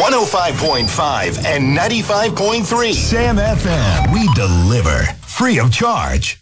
105.5 and 95.3. Sam FM. We deliver free of charge.